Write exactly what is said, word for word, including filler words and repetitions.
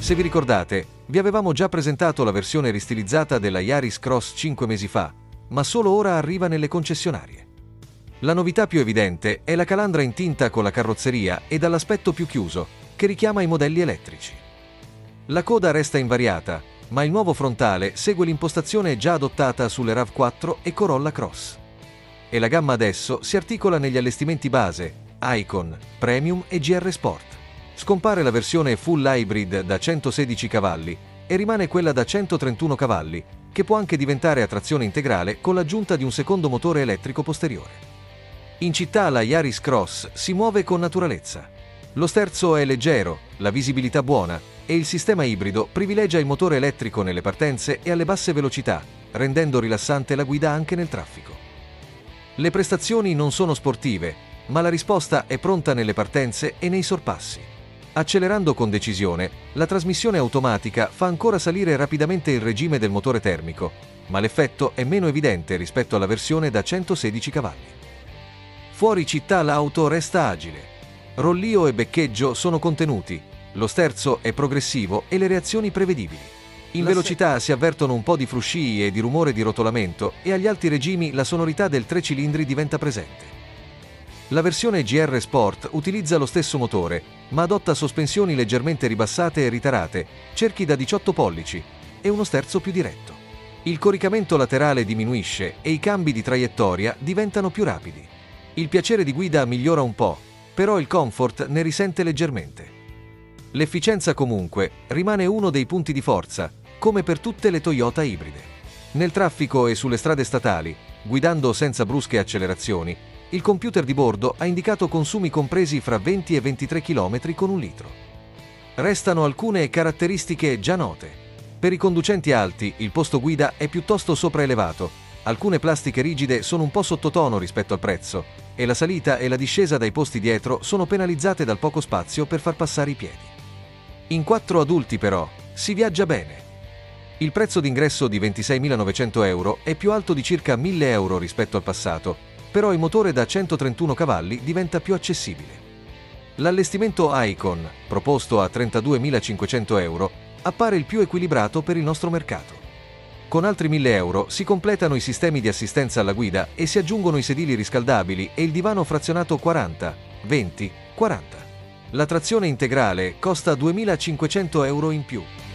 Se vi ricordate, vi avevamo già presentato la versione ristilizzata della Yaris Cross cinque mesi fa, ma solo ora arriva nelle concessionarie. La novità più evidente è la calandra in tinta con la carrozzeria e dall'aspetto più chiuso, che richiama i modelli elettrici. La coda resta invariata, ma il nuovo frontale segue l'impostazione già adottata sulle RAV quattro e Corolla Cross. E la gamma adesso si articola negli allestimenti base, Icon, Premium e G R Sport. Scompare la versione full hybrid da centosedici cavalli e rimane quella da centotrentuno cavalli, che può anche diventare a trazione integrale con l'aggiunta di un secondo motore elettrico posteriore. In città la Yaris Cross si muove con naturalezza. Lo sterzo è leggero, la visibilità buona e il sistema ibrido privilegia il motore elettrico nelle partenze e alle basse velocità, rendendo rilassante la guida anche nel traffico. Le prestazioni non sono sportive, ma la risposta è pronta nelle partenze e nei sorpassi. Accelerando con decisione, la trasmissione automatica fa ancora salire rapidamente il regime del motore termico, ma l'effetto è meno evidente rispetto alla versione da centosedici cavalli. Fuori città l'auto resta agile. Rollio e beccheggio sono contenuti, lo sterzo è progressivo e le reazioni prevedibili. In velocità si avvertono un po' di fruscii e di rumore di rotolamento e agli alti regimi la sonorità del tre cilindri diventa presente. La versione G R Sport utilizza lo stesso motore, ma adotta sospensioni leggermente ribassate e ritarate, cerchi da diciotto pollici e uno sterzo più diretto. Il coricamento laterale diminuisce e i cambi di traiettoria diventano più rapidi. Il piacere di guida migliora un po', però il comfort ne risente leggermente. L'efficienza comunque rimane uno dei punti di forza, come per tutte le Toyota ibride. Nel traffico e sulle strade statali, guidando senza brusche accelerazioni, il computer di bordo ha indicato consumi compresi fra venti e ventitré chilometri con un litro. Restano alcune caratteristiche già note. Per i conducenti alti il posto guida è piuttosto sopraelevato, alcune plastiche rigide sono un po' sottotono rispetto al prezzo e la salita e la discesa dai posti dietro sono penalizzate dal poco spazio per far passare i piedi. In quattro adulti però si viaggia bene. Il prezzo d'ingresso di ventiseimilanovecento euro è più alto di circa mille euro rispetto al passato, però il motore da centotrentuno cavalli diventa più accessibile. L'allestimento Icon, proposto a trentaduemilacinquecento euro, appare il più equilibrato per il nostro mercato. Con altri mille euro si completano i sistemi di assistenza alla guida e si aggiungono i sedili riscaldabili e il divano frazionato quaranta, venti, quaranta. La trazione integrale costa duemilacinquecento euro in più.